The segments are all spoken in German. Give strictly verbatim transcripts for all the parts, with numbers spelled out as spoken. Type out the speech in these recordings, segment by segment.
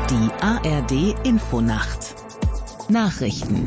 Die A R D Infonacht Nachrichten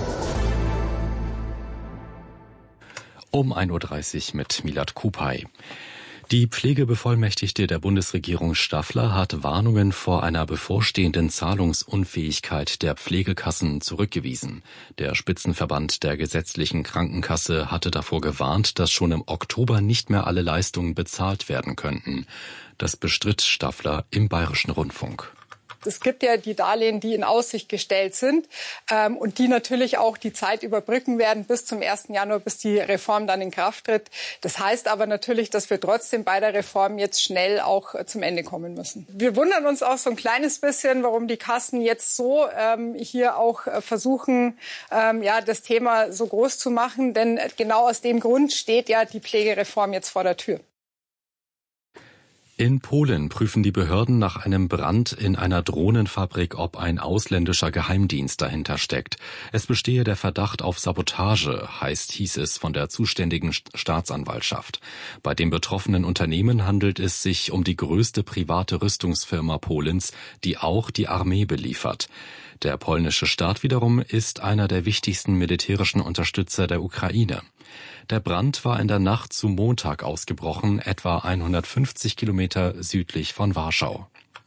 um ein Uhr dreißig mit Milad Kupay. Die Pflegebevollmächtigte der Bundesregierung Staffler hat Warnungen vor einer bevorstehenden Zahlungsunfähigkeit der Pflegekassen zurückgewiesen. Der Spitzenverband der gesetzlichen Krankenkasse hatte davor gewarnt, dass schon im Oktober nicht mehr alle Leistungen bezahlt werden könnten. Das bestritt Staffler im Bayerischen Rundfunk. Es gibt ja die Darlehen, die in Aussicht gestellt sind ähm, und die natürlich auch die Zeit überbrücken werden bis zum ersten Januar, bis die Reform dann in Kraft tritt. Das heißt aber natürlich, dass wir trotzdem bei der Reform jetzt schnell auch äh, zum Ende kommen müssen. Wir wundern uns auch so ein kleines bisschen, warum die Kassen jetzt so ähm, hier auch äh, versuchen, ähm, ja, das Thema so groß zu machen. Denn genau aus dem Grund steht ja die Pflegereform jetzt vor der Tür. In Polen prüfen die Behörden nach einem Brand in einer Drohnenfabrik, ob ein ausländischer Geheimdienst dahinter steckt. Es bestehe der Verdacht auf Sabotage, heißt, hieß es von der zuständigen Staatsanwaltschaft. Bei dem betroffenen Unternehmen handelt es sich um die größte private Rüstungsfirma Polens, die auch die Armee beliefert. Der polnische Staat wiederum ist einer der wichtigsten militärischen Unterstützer der Ukraine. Der Brand war in der Nacht zu Montag ausgebrochen, etwa hundertfünfzig Kilometer südlich von Warschau.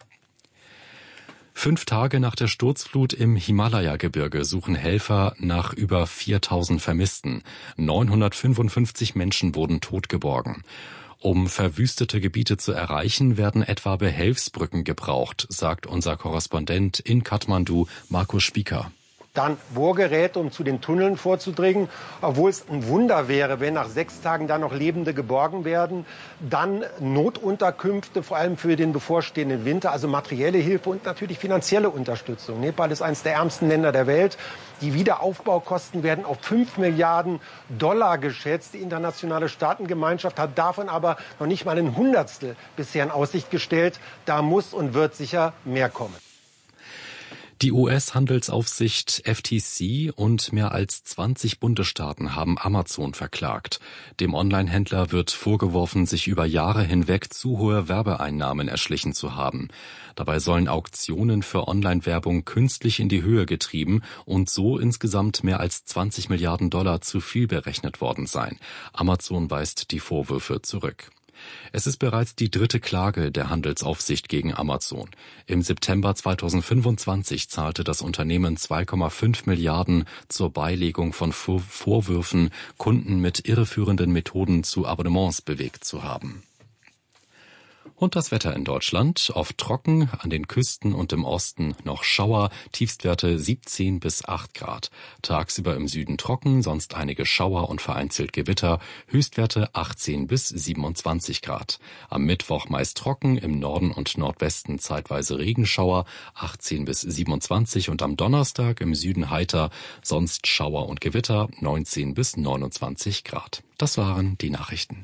Fünf Tage nach der Sturzflut im Himalaya-Gebirge suchen Helfer nach über viertausend Vermissten. neunhundertfünfundfünfzig Menschen wurden totgeborgen. Um verwüstete Gebiete zu erreichen, werden etwa Behelfsbrücken gebraucht, sagt unser Korrespondent in Kathmandu, Markus Spieker. Dann Bohrgeräte, um zu den Tunneln vorzudringen, obwohl es ein Wunder wäre, wenn nach sechs Tagen da noch Lebende geborgen werden. Dann Notunterkünfte, vor allem für den bevorstehenden Winter, also materielle Hilfe und natürlich finanzielle Unterstützung. Nepal ist eines der ärmsten Länder der Welt. Die Wiederaufbaukosten werden auf fünf Milliarden Dollar geschätzt. Die internationale Staatengemeinschaft hat davon aber noch nicht mal ein Hundertstel bisher in Aussicht gestellt. Da muss und wird sicher mehr kommen. Die U S-Handelsaufsicht F T C und mehr als zwanzig Bundesstaaten haben Amazon verklagt. Dem Online-Händler wird vorgeworfen, sich über Jahre hinweg zu hohe Werbeeinnahmen erschlichen zu haben. Dabei sollen Auktionen für Online-Werbung künstlich in die Höhe getrieben und so insgesamt mehr als zwanzig Milliarden Dollar zu viel berechnet worden sein. Amazon weist die Vorwürfe zurück. Es ist bereits die dritte Klage der Handelsaufsicht gegen Amazon. Im September zweitausendfünfundzwanzig zahlte das Unternehmen zwei Komma fünf Milliarden zur Beilegung von Vorwürfen, Kunden mit irreführenden Methoden zu Abonnements bewegt zu haben. Und das Wetter in Deutschland, oft trocken, an den Küsten und im Osten noch Schauer, Tiefstwerte siebzehn bis acht Grad. Tagsüber im Süden trocken, sonst einige Schauer und vereinzelt Gewitter, Höchstwerte achtzehn bis siebenundzwanzig Grad. Am Mittwoch meist trocken, im Norden und Nordwesten zeitweise Regenschauer, achtzehn bis siebenundzwanzig und am Donnerstag im Süden heiter, sonst Schauer und Gewitter, neunzehn bis neunundzwanzig Grad. Das waren die Nachrichten.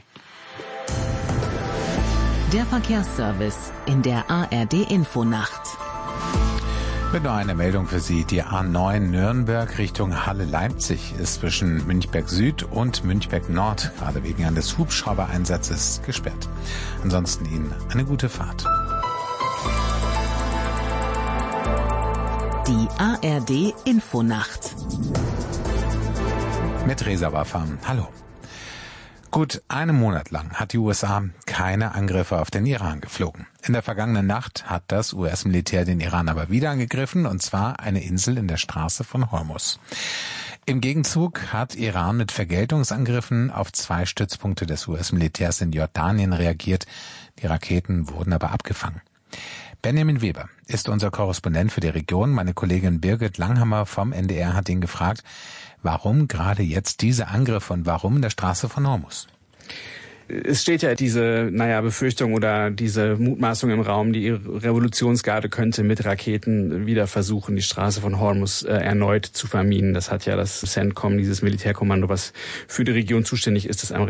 Der Verkehrsservice in der A R D Infonacht. Mit nur einer Meldung für Sie. Die A neun Nürnberg Richtung Halle-Leipzig ist zwischen Münchberg Süd und Münchberg Nord gerade wegen eines Hubschraubereinsatzes gesperrt. Ansonsten Ihnen eine gute Fahrt. Die A R D Infonacht. Mit Reza Wafam. Hallo. Gut einen Monat lang hat die U S A keine Angriffe auf den Iran geflogen. In der vergangenen Nacht hat das U S-Militär den Iran aber wieder angegriffen, und zwar eine Insel in der Straße von Hormuz. Im Gegenzug hat Iran mit Vergeltungsangriffen auf zwei Stützpunkte des U S-Militärs in Jordanien reagiert. Die Raketen wurden aber abgefangen. Benjamin Weber ist unser Korrespondent für die Region. Meine Kollegin Birgit Langhammer vom N D R hat ihn gefragt, warum gerade jetzt diese Angriffe und warum in der Straße von Hormuz? Es steht ja diese, naja, Befürchtung oder diese Mutmaßung im Raum, die Revolutionsgarde könnte mit Raketen wieder versuchen, die Straße von Hormuz äh, erneut zu verminen. Das hat ja das CENTCOM, dieses Militärkommando, was für die Region zuständig ist, das